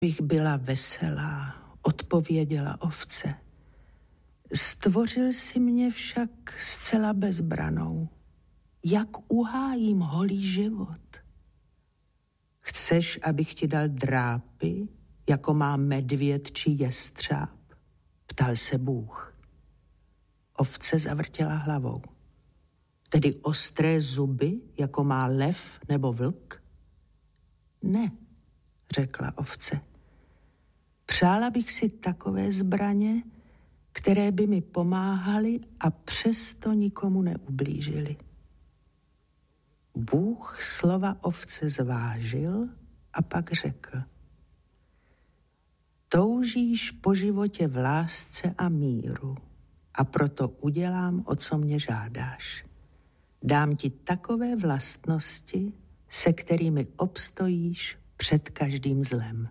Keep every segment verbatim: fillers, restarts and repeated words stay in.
Bych byla veselá, odpověděla ovce. Stvořil si mě však zcela bezbranou. Jak uhájím holý život? Chceš, abych ti dal drápy, jako má medvěd či jestřáb? Ptal se Bůh. Ovce zavrtěla hlavou. Tedy ostré zuby, jako má lev nebo vlk? Ne, řekla ovce. Přála bych si takové zbraně, které by mi pomáhaly a přesto nikomu neublížily. Bůh slova ovce zvážil a pak řekl. Toužíš po životě v lásce a míru a proto udělám, o co mě žádáš. Dám ti takové vlastnosti, se kterými obstojíš před každým zlem.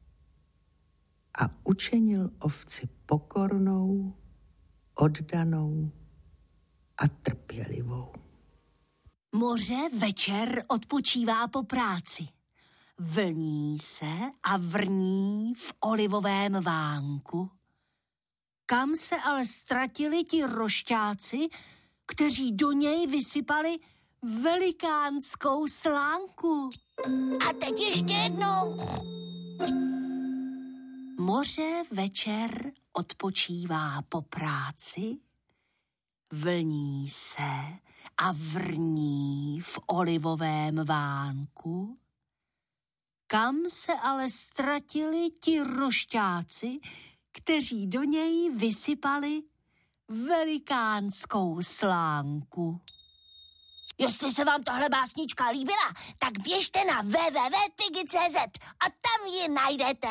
A učinil ovci pokornou, oddanou a trpělivou. Moře večer odpočívá po práci. Vlní se a vrní v olivovém vánku. Kam se ale ztratili ti rošťáci, kteří do něj vysypali velikánskou slánku? A teď ještě jednou. Moře večer odpočívá po práci, vlní se a vrní v olivovém vánku. Kam se ale ztratili ti rošťáci, kteří do něj vysypali velikánskou slánku? Jestli se vám tahle básnička líbila, tak běžte na w w w tečka pigi tečka c z a tam ji najdete.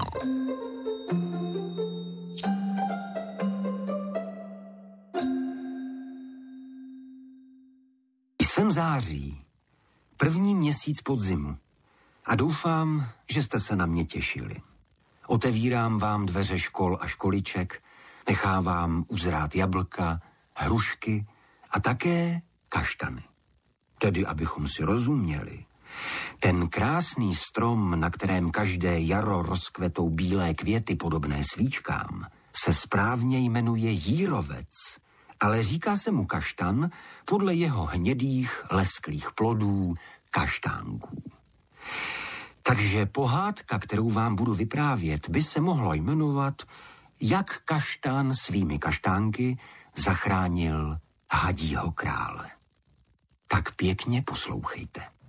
Jsem září, první měsíc podzimu a doufám, že jste se na mě těšili. Otevírám vám dveře škol a školiček, nechávám uzrát jablka, hrušky a také kaštany. Tedy, abychom si rozuměli. Ten krásný strom, na kterém každé jaro rozkvetou bílé květy podobné svíčkám, se správně jmenuje jírovec, ale říká se mu kaštan podle jeho hnědých, lesklých plodů, kaštánků. Takže pohádka, kterou vám budu vyprávět, by se mohla jmenovat Jak kaštan svými kaštánky zachránil hadího krále. Tak pěkně poslouchejte.